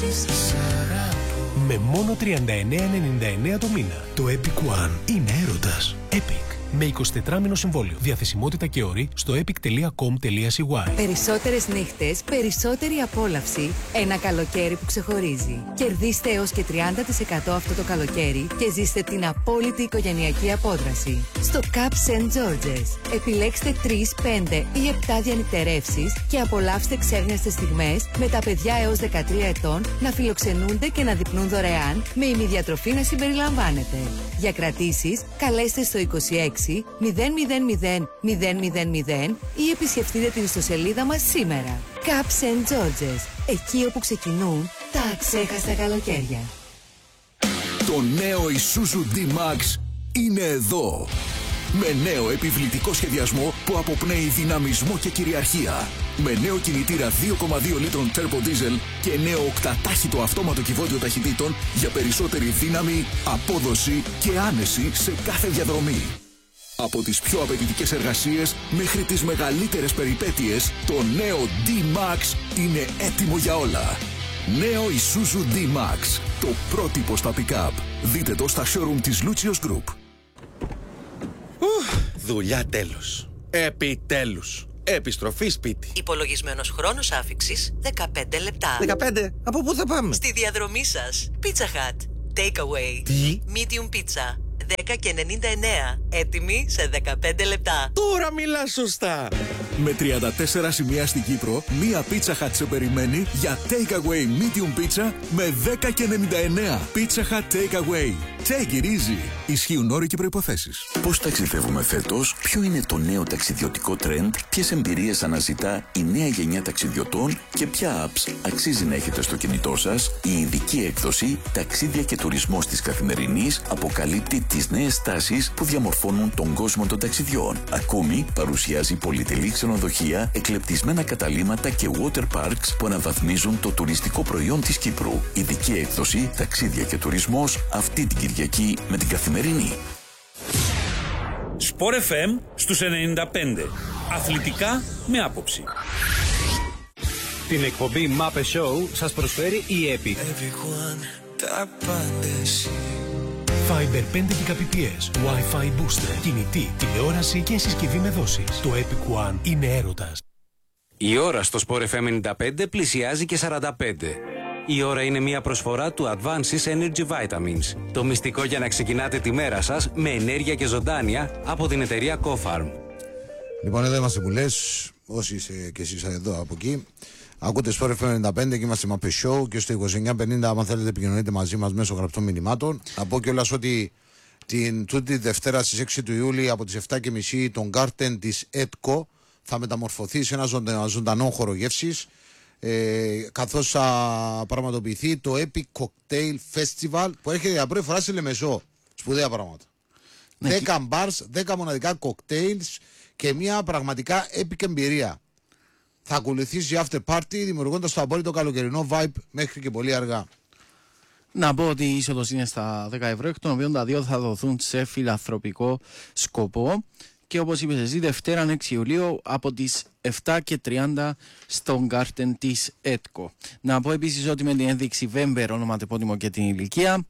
Με μόνο 39,99 το μήνα. Το Epic One είναι έρωτας. Epic. Με 24 μήνο συμβόλαιο. Διαθεσιμότητα και όροι στο epic.com.cy. Περισσότερες νύχτες, περισσότερη απόλαυση. Ένα καλοκαίρι που ξεχωρίζει. Κερδίστε έως και 30% αυτό το καλοκαίρι και ζήστε την απόλυτη οικογενειακή απόδραση. Στο Cup St. George's. Επιλέξτε 3, 5 ή 7 διανυκτερεύσεις και απολαύστε ξέχνιαστες στιγμές με τα παιδιά έως 13 ετών να φιλοξενούνται και να δειπνούν δωρεάν, με ημιδιατροφή να συμπεριλαμβάνεται. Για κρατήσεις, καλέστε στο 26 000 000 ή επισκεφτείτε την ιστοσελίδα μας σήμερα. Cup St. George's. Εκεί όπου ξεκινούν τα αξέχαστα καλοκαίρια. Το νέο Isuzu D-Max είναι εδώ. Με νέο επιβλητικό σχεδιασμό που αποπνέει δυναμισμό και κυριαρχία. Με νέο κινητήρα 2,2 λίτρων turbo diesel και νέο οκτατάχυτο αυτόματο κυβότιο ταχυτήτων για περισσότερη δύναμη, απόδοση και άνεση σε κάθε διαδρομή. Από τις πιο απαιτητικές εργασίες μέχρι τις μεγαλύτερες περιπέτειες, το νέο D-Max είναι έτοιμο για όλα. Νέο Isuzu D-Max, το πρότυπο στα pick-up. Δείτε το στα showroom της Lucius Group. Δουλειά τέλος. Επιτέλους. Επιστροφή σπίτι. Υπολογισμένος χρόνος άφιξης 15 λεπτά. 15? Από πού θα πάμε? Στη διαδρομή σας. Pizza Hut. Takeaway. Τι? Medium pizza. 10,99. Έτοιμη σε 15 λεπτά. Τώρα μιλάς σωστά. Με 34 σημεία στην Κύπρο, μία Pizza Hut σε περιμένει για Takeaway Medium Pizza με 10,99. Pizza Hut Takeaway. Take it easy. Ισχύουν όροι και προϋποθέσεις. Πώς ταξιδεύουμε φέτος, ποιο είναι το νέο ταξιδιωτικό trend, ποιες εμπειρίες αναζητά η νέα γενιά ταξιδιωτών και ποια apps αξίζει να έχετε στο κινητό σας. Η ειδική έκδοση «Ταξίδια και τουρισμός της Καθημερινής» αποκαλύπτει τις νέες τάσεις που διαμορφώνουν τον κόσμο των ταξιδιών. Ακόμη, παρουσιάζει πολυτελή ξενοδοχεία, εκλεπτισμένα καταλύματα και water parks που αναβαθμίζουν το τουριστικό προϊόν της Κύπρου. Ειδική έκδοση «Ταξίδια και τουρισμός» αυτή την Κυριακή με την Καθημερινή. Sport FM στους 95. Αθλητικά με άποψη. Την εκπομπή Mape Show σας προσφέρει η Epic. Fiber 5 Gbps, Wi-Fi booster, κινητή, τηλεόραση και συσκευή με δόσεις. Το Epic One είναι έρωτας. Η ώρα στο Sport FM 95 πλησιάζει και 45. Η ώρα είναι μια προσφορά του Advances Energy Vitamins. Το μυστικό για να ξεκινάτε τη μέρα σας με ενέργεια και ζωντάνια από την εταιρεία CoFarm. Λοιπόν, εδώ είμαστε που λες, όσοι είσαι και εσείς εδώ από εκεί. Ακούτε Sport FM 95 και είμαστε Mape Show και στο 2950, αν θέλετε, επικοινωνείτε μαζί μας μέσω γραπτών μηνυμάτων. Να πω κιόλας ότι την τούτη Δευτέρα στις 6 του Ιούλη από τις 7.30 τον Garden της ΕΤΚΟ θα μεταμορφωθεί σε ένα ζωντανό χώρο γεύσης, καθώς θα πραγματοποιηθεί το Epic Cocktail Festival που έρχεται για πρώτη φορά στη Λεμεσό. Σπουδαία πράγματα. 10 bars, 10 μοναδικά cocktails και μια πραγματικά epic εμπειρία. Θα ακολουθήσει after party δημιουργώντας το απόλυτο καλοκαιρινό vibe μέχρι και πολύ αργά. Να πω ότι η είσοδος είναι στα 10 ευρώ, εκ των οποίων τα 2 θα δοθούν σε φιλανθρωπικό σκοπό. Και όπως είπες εσύ, Δευτέρα 6 Ιουλίου από τις 7:30 στον Garden της ΕΤΚΟ. Να πω επίσης ότι με την ένδειξη Βέμπερ, ονοματεπώνυμο και την ηλικία,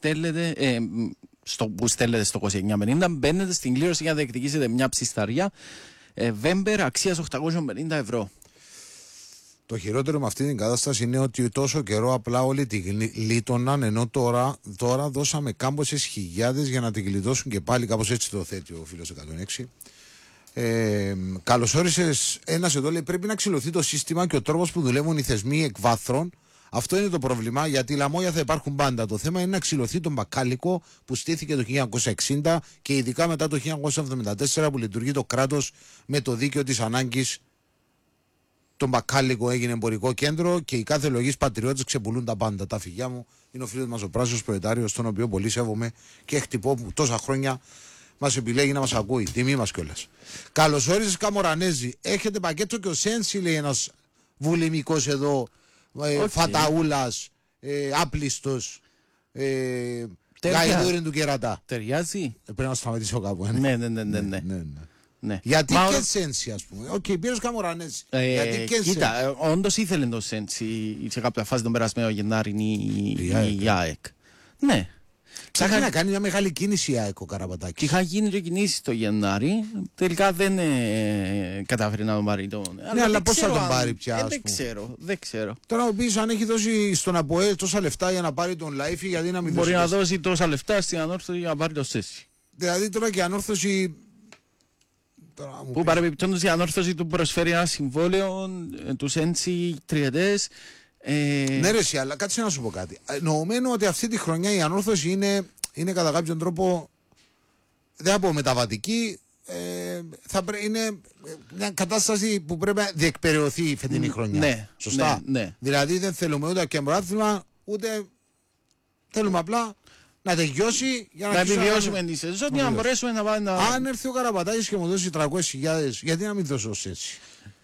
που στέλνετε στο 2950, μπαίνετε στην κλήρωση για να διεκδικήσετε μια ψισταριά Βέμπερ αξίας 850 ευρώ. Το χειρότερο με αυτή την κατάσταση είναι ότι τόσο καιρό απλά όλοι τη γλίτωναν, ενώ τώρα δώσαμε κάμποσες χιλιάδες για να την γλιτώσουν και πάλι, κάπως έτσι το θέτει ο φίλος 106. Καλώς όρισες. Ένας εδώ λέει: πρέπει να ξυλωθεί το σύστημα και ο τρόπος που δουλεύουν οι θεσμοί εκ βάθρων. Αυτό είναι το πρόβλημα, γιατί λαμόγια θα υπάρχουν πάντα. Το θέμα είναι να ξυλωθεί τον μπακάλικο που στήθηκε το 1960 και ειδικά μετά το 1974 που λειτουργεί το κράτος με το δίκαιο της ανάγκης. Τον μπακάλικο έγινε εμπορικό κέντρο και οι κάθε λογής πατριώτες ξεπουλούν τα πάντα. Τα φυγιά μου είναι ο φίλος μας ο πράσινος προετάριος, τον οποίο πολύ σέβομαι και χτυπώ που τόσα χρόνια μας επιλέγει να μας ακούει. Τιμή μας κιόλας. Καλώς όρισες Καμορανέζη. Έχετε πακέτο και ο Σένση, λέει ένας βουλημικός εδώ, φαταούλας, άπλιστος, γαϊδούριν του κερατά. Ταιριάζει. Πρέπει να σταματήσω κάπου. Ναι. Ναι. Γιατί και Σέντσι, ας πούμε. Οκ, πήρε Καμουρανέζη. Γιατί και κοίτα, όντως ήθελε το Σέντσι σε κάποια φάση τον περασμένο Γενάρη η ΑΕΚ. Ναι. Ψάχνει να κάνει μια μεγάλη κίνηση η ΑΕΚ ο Καραπατάκης. Είχα γίνει και κινήσεις το Γενάρη. Τελικά δεν κατάφερε να τον πάρει τον. Ναι, αλλά πώς θα τον πάρει πια. Δεν ξέρω. Τώρα ο οποίος αν έχει δώσει στον ΑΠΟΕΛ τόσα λεφτά για να πάρει τον Λάιφη, γιατί να μην μπορεί να δώσει τόσα λεφτά στην Ανόρθωση για να πάρει το Σέντσι. Δηλαδή τώρα και η Ανόρθωση. Που παρεμπιπτόντως η Ανόρθωση του προσφέρει ένα συμβόλαιο του Σέντσι τριετές. Ναι, ρε, εσύ, αλλά κάτσε να σου πω κάτι. Νοωμένο ότι αυτή τη χρονιά η Ανόρθωση είναι κατά κάποιον τρόπο, δεν θα πω μεταβατική, είναι μια κατάσταση που πρέπει να διεκπεραιωθεί η φετινή χρονιά. Ναι, σωστά. Ναι. Δηλαδή δεν θέλουμε ούτε και πρωτάθλημα, ούτε θέλουμε απλά να τελειώσει για να επιβιώσουμε τη σεζόν για να μπορέσουμε να πάμε. Αν έρθει ο Καραπατάκης και μου δώσει 300.000, γιατί να μην δώσω έτσι.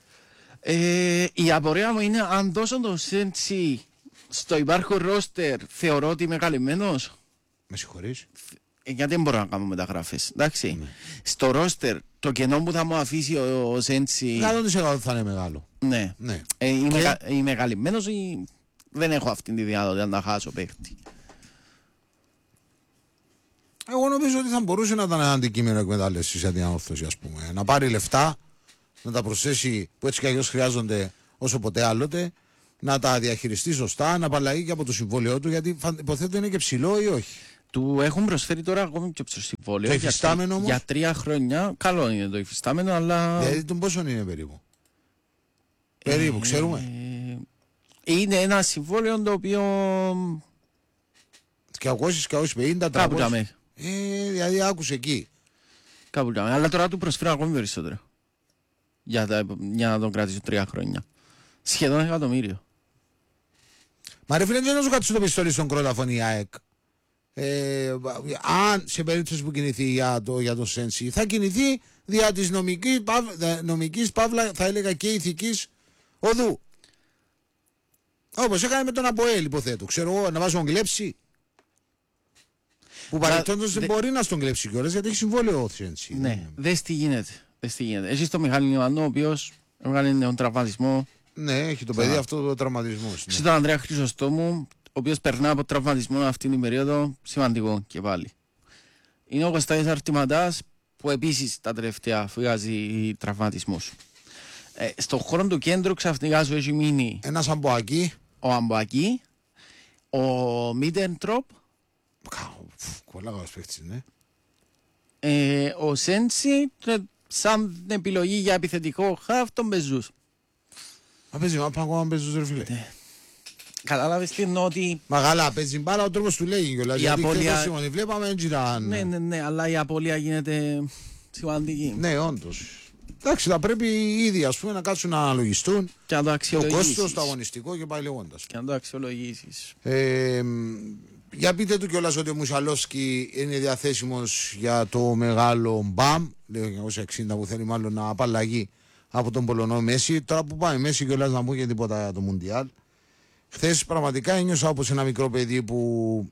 Η απορία μου είναι αν δώσω το Σέντσι στο υπάρχον ρόστερ, θεωρώ ότι είμαι καλυμμένος. Με συγχωρείς. Γιατί δεν μπορώ να κάνω μεταγραφές. Εντάξει. Ναι. Στο ρόστερ, το κενό που θα μου αφήσει ο Σέντσι. 100% θα είναι μεγάλο. Ναι. Είμαι καλυμμένος ή δεν έχω αυτή τη δυνατότητα να χάσω παίχτη. Εγώ νομίζω ότι θα μπορούσε να ήταν ένα αντικείμενο εκμετάλλευσης για την Ανόρθωση, ας πούμε. Να πάρει λεφτά, να τα προσθέσει που έτσι κι αλλιώς χρειάζονται όσο ποτέ άλλοτε, να τα διαχειριστεί σωστά, να απαλλαγεί και από το συμβόλαιό του, γιατί υποθέτω είναι και ψηλό ή όχι. Του έχουν προσφέρει τώρα ακόμη και ψηλό συμβόλαιο. Το υφιστάμενο όμως. Για 3 χρόνια. Καλό είναι το υφιστάμενο, αλλά. Δηλαδή τον πόσο είναι περίπου. Περίπου, ξέρουμε. Είναι ένα συμβόλαιο το οποίο. 250, 300. Δηλαδή άκουσε εκεί. Κάπου κάμε. Αλλά τώρα του προσφέρω ακόμη περισσότερο. Για να τον κρατήσω 3 χρόνια. Σχεδόν 1.000.000. Μα ρε φίλε, δεν σου κάτσε το πιστόλι στον Κρόταφον η ΑΕΚ. Αν σε περίπτωση που κινηθεί για το Σέντσι, θα κινηθεί δια της νομικής παύλα, θα έλεγα και ηθικής οδού. Όπως έκανε με τον ΑΠΟΕΛ, υποθέτω. Ξέρω εγώ, να βάζω τον κλέψη. Που παρελθόντως δεν μπορεί να στον κλέψει κιόλας, γιατί έχει συμβόλαιο ο Σέντσι. Ναι, δες τι γίνεται. Έχεις τον Μιχάλη Ιωαννού, ο οποίος έβγαλε τον τραυματισμό. Ναι, έχει το παιδί αυτό το τραυματισμό. Έχει τον Ανδρέα Χρυσοστόμου, ο οποίος περνά από τραυματισμό αυτήν την περίοδο, σημαντικό και πάλι. Είναι ο Κωστάκης Αρτηματάς, που επίσης τα τελευταία βγάζει τραυματισμούς. Στον χώρο του κέντρου ξαφνικά σου έχει μείνει ένας Αμποακή. Ο Αμποακή, ο Μίτεντροπ. Κολλά καλός παίχτης, ναι. Ο Σέντσι, σαν επιλογή για επιθετικό χαφ, τον Μπεζούς. Παίζει ακόμα Μπεζούς ρε φίλε. Κατάλαβες τι εννοώ ότι. Μαγαλά, παίζει μπάλα, ο τρόπος του λέγει κιόλας. Η απώλεια. Βλέπαμε έτσι ήταν. Ναι, αλλά η απώλεια γίνεται σημαντική. Ναι, όντως. Εντάξει, θα πρέπει ήδη ας πούμε να κάτσουν να αναλογιστούν και να το αξιολογήσεις. Το κόστος, το αγωνιστικό και πάει λέγοντας. Και να το αξιολογήσεις. Για πείτε του κιόλας ότι ο Μουσαλόφσκι είναι διαθέσιμος για το μεγάλο μπαμ, λέω 960 που θέλει μάλλον να απαλλαγεί από τον Πολωνό Μέση. Τώρα που πάει Μέση κιόλας να πω και τίποτα για το Μουντιάλ. Χθες πραγματικά ένιωσα όπως ένα μικρό παιδί που.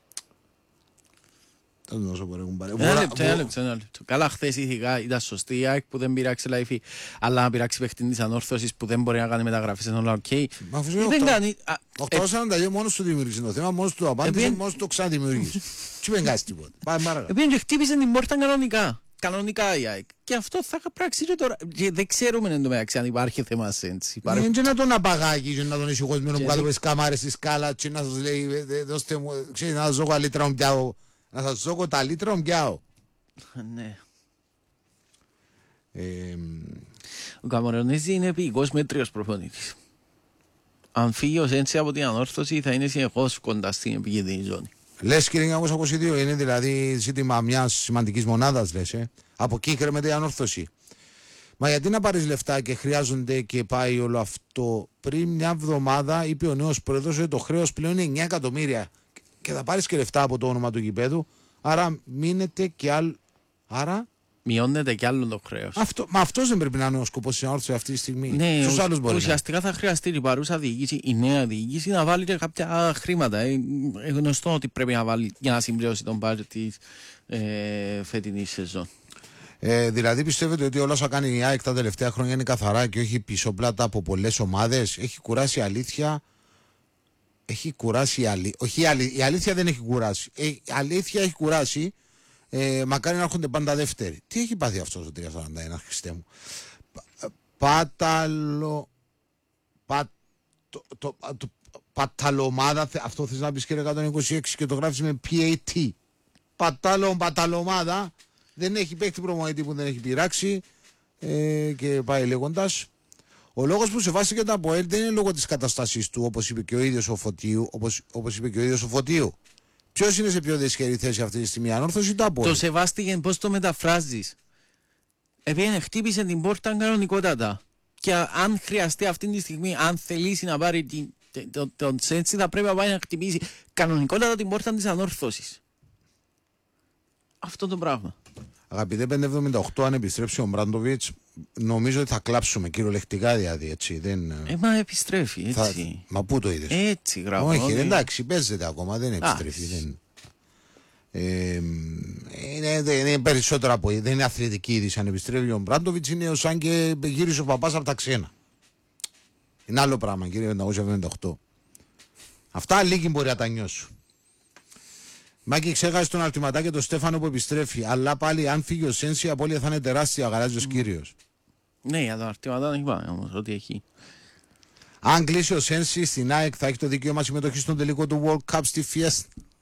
Ένα λεπτό. Καλά, χθες ήταν σωστή η ΑΕΚ που δεν πειράξει Λαϊφή, αλλά να πειράξει παίχτη της Ανόρθωσης που δεν μπορεί να κάνει μεταγραφές εν όλα οκ. Μα αφού 8-42 μόνος του δημιουργήσε το θέμα, μόνος του απάντησε, μόνος του ξαναδημιουργήσε. Τι δεν κάνει τίποτα. Επειδή και χτύπησε την πόρτα κανονικά. Κανονικά η ΑΕΚ. Και αυτό θα πράξει και τώρα. Δεν ξέρουμε εν τω μεταξύ αν υπάρχει θέμα Σέντσι. Είναι και να τον απαγάγει και να τον έχει χωσμένο που κάτω από τις κάμαρες της σκάλα και να σας λέει δώστε μου, ξέρεις, να σας δω καλύτερα μου πιάω. Να σας δω τα λίτρα μου πιάω. Ναι. Ο Καμαρονέζη είναι επίγος μέτριος προπονητής. Αν φύγει ο Σέντσι από την Ανόρθωση θα είναι συνεχώς κοντά στην επικίνδυνη ζώνη. Λες κύριε 922, είναι δηλαδή ζήτημα μιας σημαντικής μονάδας λες, Από εκεί κρέμεται η Ανόρθωση. Μα γιατί να πάρεις λεφτά και χρειάζονται και πάει όλο αυτό. Πριν μια εβδομάδα είπε ο νέος πρόεδρος ότι το χρέος πλέον είναι 9 εκατομμύρια και θα πάρεις και λεφτά από το όνομα του γηπέδου. Άρα μείνεται και άλλο. Άρα. Μειώνεται και άλλο το χρέος. Μα αυτός δεν πρέπει να είναι ο σκοπός της Ανόρθωσης αυτή τη στιγμή. Ναι, ουσιαστικά θα χρειαστεί η παρούσα διοίκηση, η νέα διοίκηση, να βάλει και κάποια χρήματα. Γνωστό ότι πρέπει να βάλει για να συμπληρώσει τον μπάτζετ της φετινής σεζόν. Δηλαδή πιστεύετε ότι όλα όσα κάνει η ΑΕΚ τα τελευταία χρόνια είναι καθαρά και όχι πισωπλάτα από πολλές ομάδες? Έχει κουράσει η αλήθεια. Έχει κουράσει όχι η αλήθεια δεν έχει κουράσει. Η αλήθεια έχει κουράσει. Μακάρι να έρχονται πάντα δεύτεροι. Τι έχει πάθει αυτός ο 341, Χριστέ μου? Παταλομάδα, αυτό θες να πεις κύριε 126 και το γράφεις με PAT. Παταλομάδα. Δεν έχει παίκτη προμονητή που δεν έχει πειράξει και πάει λέγοντας. Ο λόγος που σεβάστηκε το ΑΠΟΕΛ δεν είναι λόγω της καταστασής του, όπως είπε και ο ίδιος ο Φωτίου. Ποιος είναι σε πιο δυσχερή θέση αυτή τη στιγμή, Ανόρθωση ή το ΑΠΟΕΛ? Το σεβάστηκε, πώς το μεταφράζεις? Επειδή χτύπησε την πόρτα κανονικότατα. Και αν χρειαστεί αυτή τη στιγμή, αν θελήσει να πάρει τον Σέντσι, θα πρέπει να πάει να χτυπήσει κανονικότατα την πόρτα της Ανόρθωσης. Αυτό το πράγμα. Αγαπητέ 578, αν επιστρέψει ο Μπράντοβιτς, νομίζω ότι θα κλάψουμε κυριολεκτικά, δηλαδή, έτσι. Μα επιστρέφει, έτσι. Μα πού το είδες? Έτσι γράφω. Όχι, εντάξει, παίζεται ακόμα, δεν επιστρέφει. Είναι περισσότερο από, δεν είναι αθλητική είδηση αν επιστρέφει ο Μπράντοβιτς, είναι σαν και γύρισε ο παπάς από τα ξένα. Είναι άλλο πράγμα, κύριε 578. Αυτά λίγοι μπορεί να τα νιώσουν. Μάκη, ξέχασε τον Αρτηματάκη τον Στέφανο που επιστρέφει. Αλλά πάλι, αν φύγει ο Σένση, η απώλεια θα είναι τεράστια. Γαλάζιος κύριος. Ναι, για τον Αρτηματάκη είπαμε όμως ότι έχει. Αν κλείσει ο Σένση στην ΑΕΚ, θα έχει το δικαίωμα συμμετοχή στον τελικό του World Cup στη Fiesta.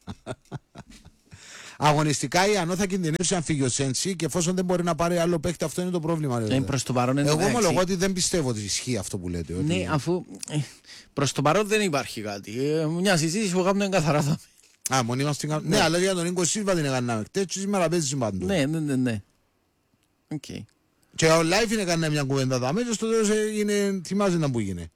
Αγωνιστικά η Ανώ θα κινδυνεύσει αν φύγει ο Σένση και εφόσον δεν μπορεί να πάρει άλλο παίκτη, αυτό είναι το πρόβλημα. Προς το παρόν, εγώ ομολογώ ότι δεν πιστεύω ότι ισχύει αυτό που λέτε. Ναι, ότι... αφού προς το παρόν δεν υπάρχει κάτι. Μια συζήτηση που κάνουμε καθαρά. Μόνοι μας την κάνουμε. Ναι, αλλά για τον Νίκο Σίλβα την έκαναμε χτες και σήμερα παίζει παντού. Ναι. Okay. Και ο Λάιφ είναι κανένα μια κουβέντα δάμε και στο τέλος θυμάσαι να που γίνει.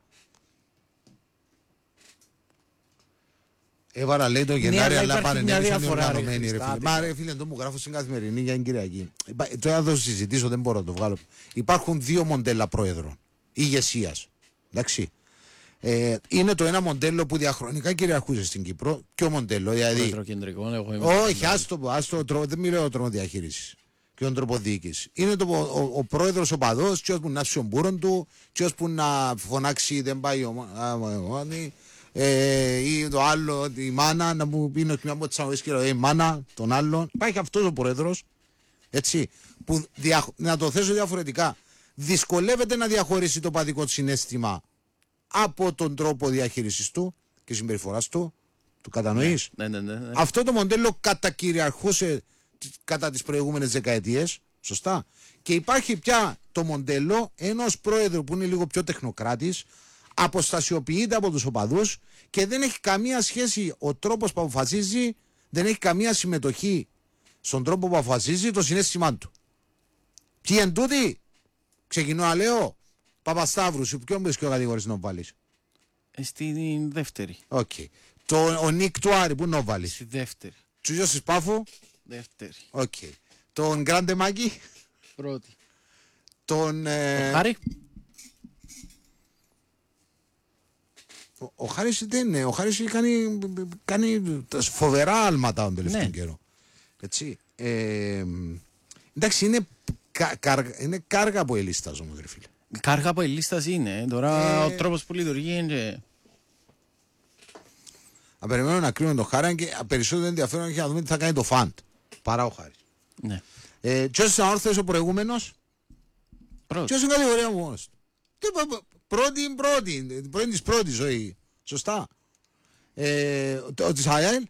Έβαρα λέει το Γενάρη, αλλά παρενέβησαν οι οργανωμένοι, ρε φίλε. Μα ρε φίλε, το μου γράφω στην Καθημερινή για την Κυριακή. Τώρα θα το συζητήσω, δεν μπορώ να το βγάλω. Υπάρχουν δύο μοντέλα πρόεδρων ηγεσίας. Εντάξει. Είναι το ένα μοντέλο που διαχρονικά κυριαρχούσε στην Κύπρο. Ποιο μοντέλο, δηλαδή? Όχι, άστο, δεν μιλάω τρόπο διαχείρισης και τον τρόπο διοίκησης. Είναι ο πρόεδρος οπαδός, και ώσπου να σου μπούρον του, και ώσπου να φωνάξει δεν πάει ή το άλλο, η μάνα, να μου πει μια μποτσαμοβέσκυρα, η μάνα, τον άλλον. Υπάρχει αυτός ο πρόεδρος, έτσι, που να το θέσω διαφορετικά, δυσκολεύεται να διαχωρίσει το παδικό του συναίσθημα από τον τρόπο διαχείρισης του και συμπεριφοράς του. Το κατανοείς? Ναι. Αυτό το μοντέλο κατακυριαρχούσε κατά τις προηγούμενες δεκαετίες, σωστά. Και υπάρχει πια το μοντέλο ενός πρόεδρου που είναι λίγο πιο τεχνοκράτης, αποστασιοποιείται από τους οπαδούς και δεν έχει καμία σχέση ο τρόπος που αποφασίζει, δεν έχει καμία συμμετοχή στον τρόπο που αποφασίζει το συναίσθημά του. Τι εν τούτη? Ξεκινώ να λέω Παπασταύρου, ποιον μπες και ο κατηγορής να βάλεις? Στην δεύτερη. Οκ. Ο Νίκ του Άρη, πού να βάλεις? Στη δεύτερη. Τσουζιός της Πάφου? Δεύτερη. Οκ. Τον Γκράντε Μάκη? Πρώτη. Τον Χάρη? Ο Χάρης δεν είναι. Ο Χάρης κάνει φοβερά άλματα τον τελευταίο καιρό. Έτσι. Εντάξει, είναι κάργα από ελίστας όμως, ρε φίλε. Κάργα από ελίστας είναι. Τώρα ο τρόπος που λειτουργεί είναι... Να περιμένουμε να κρίνουμε τον Χάρη και περισσότερο ενδιαφέρον έχει να δούμε τι θα κάνει το Φαντ παρά ο Χάρης. Ναι. Ποιος είναι όρθιος ο προηγούμενος? Ποιος είναι κατηγορία μου μόνος? Πρώτη ζωή. Σωστά. Της ΑΕΛ.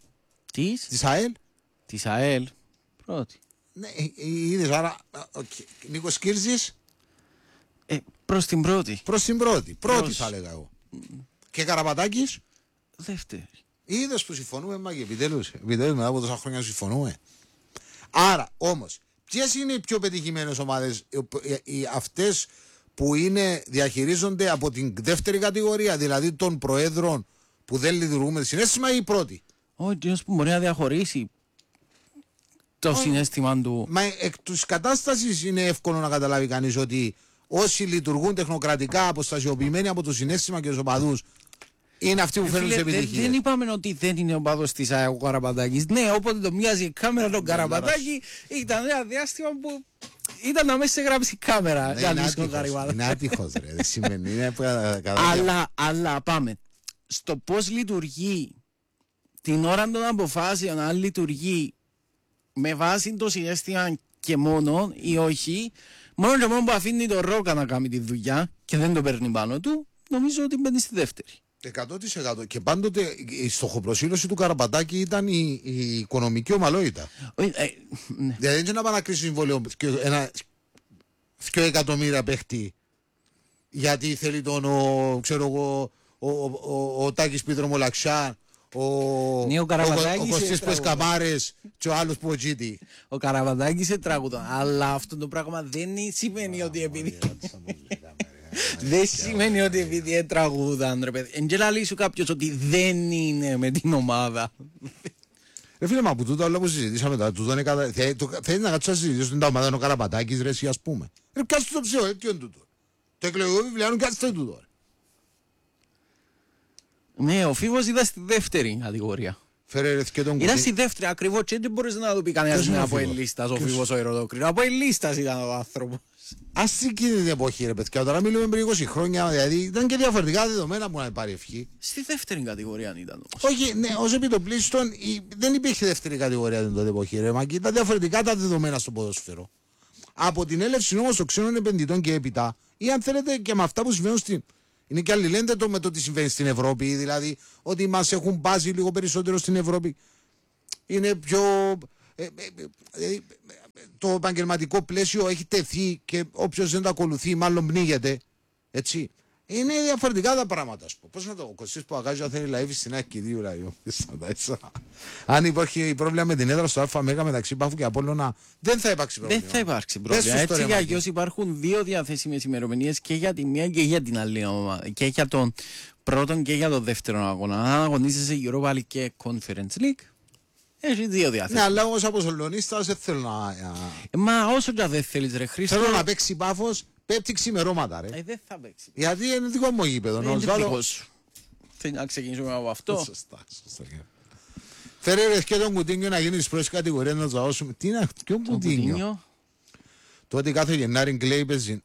Της ΑΕΛ. Πρώτη. Ναι, είδες, άρα Νίκος Κύρζης. Προς την πρώτη. Πρώτη θα έλεγα εγώ. Και Καραπατάκης. Δεύτερη. Είδες που συμφωνούμε, μα και επιτέλους μετά από τόσα χρόνια συμφωνούμε. Άρα όμως, ποιες είναι οι πιο πετυχημένες ομάδες? Αυτές που διαχειρίζονται από την δεύτερη κατηγορία, δηλαδή των προέδρων που δεν λειτουργούν με συναίσθημα, ή η πρώτη? Όχι, που μπορεί να διαχωρίσει το συναίσθημα του. Μα εκ της κατάστασης είναι εύκολο να καταλάβει κανείς ότι όσοι λειτουργούν τεχνοκρατικά, αποστασιοποιημένοι από το συναίσθημα και τους οπαδούς, είναι αυτοί που φέρνουν σε επιτυχία. Δεν είπαμε ότι δεν είναι ο παδός της ΑΕΟ Καραπατάκης. Ναι, όποτε το μοιάζει η κάμερα τον Καραπατάκη, ήταν ένα διάστημα που Ήταν να μέσα σε γράψει κάμερα. Είναι άτυχος ρε, δεν σημαίνει. Αλλά πάμε. Στο πώς λειτουργεί την ώρα των αποφάσεων, αν λειτουργεί με βάση το συναίσθημα και μόνο ή όχι, μόνο και μόνο που αφήνει το Ρόκα να κάνει τη δουλειά και δεν το παίρνει πάνω του, νομίζω ότι μπαίνει στη δεύτερη. 100%. Και πάντοτε η στοχοπροσήλωση του Καραπατάκη ήταν η οικονομική ομαλότητα. Ναι. Δηλαδή δεν να πάει να κρίσει συμβόλαιο 2 εκατομμύρια παίχτη γιατί θέλει τον ο Τάκης Πιτρομολαξιά, ο Κωστής Πεσκαμάρες και ο άλλος που ο Τζίτη. Ο Καραπατάκης σε τραγουδόν, αλλά αυτό το πράγμα δεν σημαίνει ότι επειδή... Δεν σημαίνει ότι επειδή τραγούδαν ρε παιδί. Εν και λαλεί σου κάποιος ότι δεν είναι με την ομάδα. Ρε φίλε, μα που τούτο όλο που συζητήσαμε τώρα, θέλει να κάτσω να συζητήσω την ομάδα είναι ο Καραπατάκης ρε εσύ ας πούμε. Ρε πιάσου το ψέο, τι είναι τούτο. Το εκλογικό βιβλιάνο πιάσου τούτο. Ναι, ο Φίβος ήταν στη δεύτερη κατηγορία. Ήταν στη δεύτερη ακριβώς και δεν μπορείς να το πει κανένας από ελίστας ο Φίβος ο Ηρωτόκρινος. Από ελίστας ήταν ο άνθρωπος. Ας εκείνη την εποχή ρε παιδιά, τώρα μιλούμε πριν 20 χρόνια, δηλαδή ήταν και διαφορετικά δεδομένα που να πάρει ευχή. Στη δεύτερη κατηγορία ήταν όμως. Όχι, ναι, ως επιτοπλίστων δεν υπήρχε δεύτερη κατηγορία την τότε εποχή ρε, μα και ήταν διαφορετικά τα δεδομένα στο ποδόσφαιρο. Από την έλευση όμως των ξένων επενδυτών και έπειτα, ή αν θέλετε και με αυτά που συμβαίνουν στην... Είναι και αλληλένδετο το με το τι συμβαίνει στην Ευρώπη, δηλαδή ότι μας έχουν πάσει λίγο περισσότερο στην Ευρώπη. Είναι πιο... το επαγγελματικό πλαίσιο έχει τεθεί και όποιος δεν το ακολουθεί μάλλον πνίγεται. Έτσι. Είναι διαφορετικά τα πράγματα. Πώς να το ο Κωστής που αγάζει θέλει λαΐβει στην άκρη δύο λαΐβει. Αν υπάρχει πρόβλημα με την έδρα στο ΑΜΕΓ μεταξύ Πάφου και Απόλλωνα, δεν θα υπάρξει πρόβλημα. Δεν θα υπάρξει πρόβλημα. Έτσι για αλλιώς υπάρχουν δύο διαθέσιμες ημερομηνίες και για τη μία και για την άλλη ομάδα. Και για τον πρώτον και για τον δεύτερο αγώνα. Αν αγωνίζεσαι Europa League και Conference League, έχει δύο διαθέσεις. Ναι, αλλά όμως από Σολονίστας δεν θέλω να... Μα όσο και δεν θέλεις ρε Χρήστο... Θέλω να παίξει Πάφος πέπτει ξημερώματα ρε. Δεν θα παίξει. Γιατί είναι δικό μου γήπεδο. Είναι δικό σου. Θέλει να ξεκινήσουμε από αυτό. Σωστά. Φέρε ρε και τον Κουτίνιο να γίνει της πρώτης κατηγορίας να ζαώσουμε. Τι είναι αυτό, ποιο Κουτίνιο. Τότε κάθε Γενάρη κλαίει παίζει.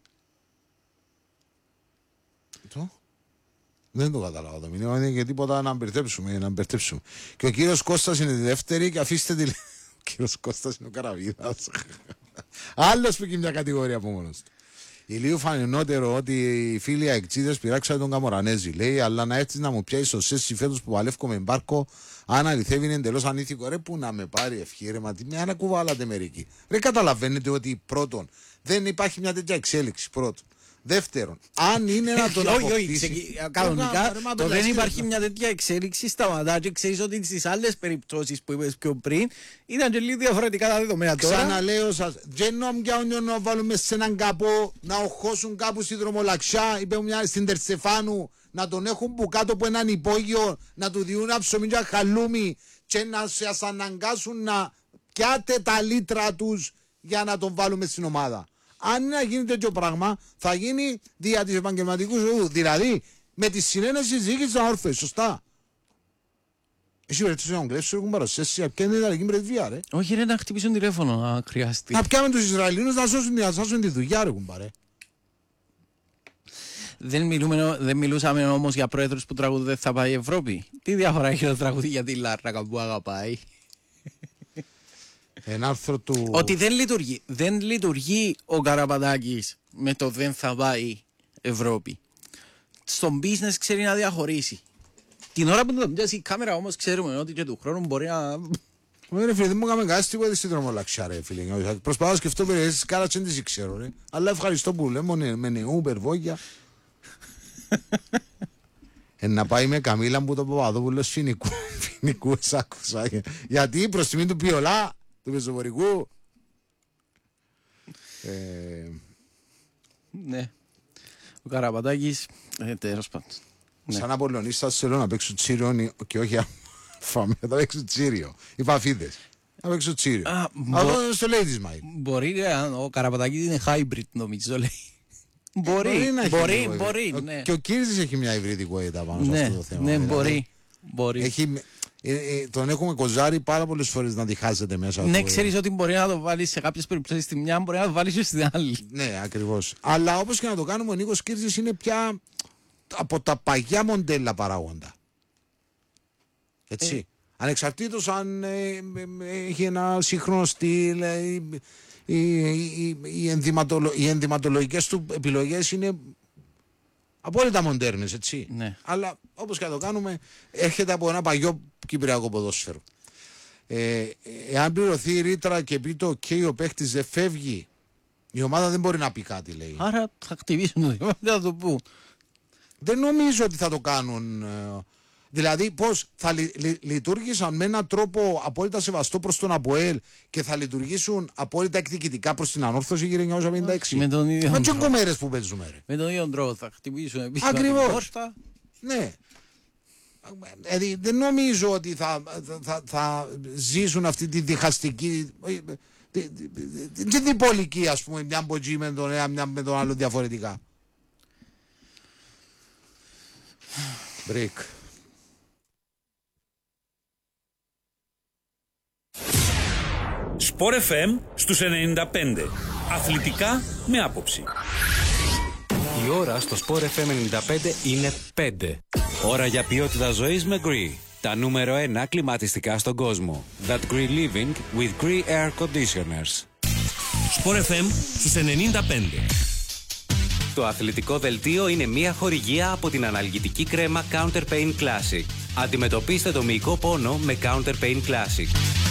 Δεν το κατάλαβα το μήνυμα, είναι και τίποτα να μπερδέψουμε. Και ο κύριος Κώστας είναι τη δεύτερη και αφήστε τη... Ο κύριος Κώστας είναι ο Καραβίδας. Άλλος που έχει μια κατηγορία από μόνος του. Ηλίου φανενότερο ότι οι φίλοι αεξίδες πειράξαν τον Καμορανέζη. Λέει, αλλά να έρθει να μου πιάσει στο σέσι φέτος που παλεύω με μπάρκο, αν αληθεύει είναι εντελώς ανήθικο. Ρε που να με πάρει ευχή, ρε, μα τι μια κουβάλατε μερικοί. Ρε καταλαβαίνετε ότι πρώτον δεν υπάρχει μια τέτοια εξέλιξη πρώτον. Δεύτερον, αν είναι να τον αποκτήσει... Όχι, κανονικά το δεν υπάρχει μια τέτοια εξέλιξη σταματά και ξέρεις ότι στις άλλες περιπτώσεις που είπες πιο πριν ήταν και λίγο διαφορετικά τα δεδομένα τώρα. Ξαναλέω σας, δεν νόμια να βάλουμε σε έναν καπό, να οχώσουν κάπου στη δρομολαξιά, είπε μια στην Τερστεφάνου, να τον έχουν που κάτω από έναν υπόγειο, να του διούν ένα ψωμί και χαλούμι και να σας αναγκάσουν να πιάτε τα λίτρα τους για να τον βάλουμε στην ομάδα. Αν είναι να γίνει τέτοιο πράγμα, θα γίνει δια της επαγγελματικού ζωού. Δηλαδή, με τη συνένεση της διοίκησης να όρθωες, σωστά. Εσύ βρεθείς να κλέψεις, έχουν παρασέσει, απ' είναι η Ιταλική πρεσβεία, ρε. Όχι ρε, να χτυπήσουν τηλέφωνο, να χρειαστεί. Να πιάμε τους Ισραηλίνους να σώσουν τη δουλειά, ρε κουμπάρε. Δεν μιλούσαμε όμως για πρόεδρους που τραγουδούν δεν θα πάει η Ευρώπη. Τι διαφορά έχει το τραγουδί για τη Λάρνακα που αγαπάει. Ένα άρθρο του... Ότι δεν λειτουργεί. Δεν λειτουργεί ο Καραπατάκης με το δεν θα πάει Ευρώπη. Στον business ξέρει να διαχωρίσει. Την ώρα που το πιάσει η κάμερα όμως ξέρουμε ότι και του χρόνου μπορεί να... Ρε φίλε, δεν μου έκαμε κάτι τίποτα στην δρομολαξιά ρε φίλε. Προσπαθώ να σκεφτώ περιέσεις κάρα και δεν τις ξέρω ρε. Αλλά ευχαριστώ που λέμε με νεού περβόγια. Να πάει με Καμίλα που το Παπαδόπουλος φοινικού άκουσα. Γιατί προς τιμή του Πιολά, του πεζοπορικού. Ναι. Ο Καραπατάκης, τέλος πάντων. Σαν Απολλωνίστας θέλω να παίξω τσίριο και όχι φάμε, θα παίξω τσίριο. Οι παφίδες. Να παίξω τσίριο. Αυτό στο λέει της Μάη. Μπορεί, ο Καραπατάκης είναι hybrid νομίζω λέει. Μπορεί, ναι. Και ο Κύρις έχει μια υβριδικότητα πάνω σε αυτό το θέμα. Ναι, μπορεί. τον έχουμε κοζάρει πάρα πολλές φορές να διχάζεται μέσα. Ναι, ξέρεις ότι μπορεί να το βάλεις σε κάποιες περιπτώσεις στη μια, μπορεί να το βάλεις και στην άλλη. Ναι, ακριβώς. Αλλά όπως και να το κάνουμε, ο Νίκος Κύρτζης είναι πια από τα παγιά μοντέλα παράγοντα. Έτσι. Ανεξαρτήτως αν έχει ένα σύγχρονο στυλ, οι ενδυματολογικές του επιλογές είναι απόλυτα μοντέρνες, έτσι. Ναι. Αλλά όπως και να το κάνουμε, έρχεται από ένα παγιό κυπριακό ποδόσφαιρο. Εάν πληρωθεί η ρήτρα και πει το OK, ο παίχτης δεν φεύγει, η ομάδα δεν μπορεί να πει κάτι, λέει. Άρα θα χτυπήσουν το θέμα, δεν θα το πούν. Δεν νομίζω ότι θα το κάνουν. Δηλαδή, πώς θα λειτουργήσαν με έναν τρόπο απόλυτα σεβαστό προς τον ΑΠΟΕΛ και θα λειτουργήσουν απόλυτα εκδικητικά προς την ανόρθωση, κύριε 1956. Με τον ίδιο τρόπο. Κομμέρες που παίζουμε, ρε. Με τον ίδιο τρόπο θα χτυπήσουν επίσης. Ακριβώς. Ναι. Δηλαδή, δεν νομίζω ότι θα ζήσουν αυτή τη διχαστική, τη διπολική, ας πούμε, μια από εκεί με τον ένα, μια με τον άλλο διαφορετικά. Μπρικ. Sport FM στους 95. Αθλητικά με άποψη. Η ώρα στο Sport FM 95 είναι 5. Ώρα για ποιότητα ζωής με Gree. Τα νούμερο 1 κλιματιστικά στον κόσμο. That Gree Living with Gree Air Conditioners. Sport FM στους 95. Το αθλητικό δελτίο είναι μια χορηγία από την αναλγητική κρέμα Counter Pain Classic. Αντιμετωπίστε το μυϊκό πόνο με Counter Pain Classic.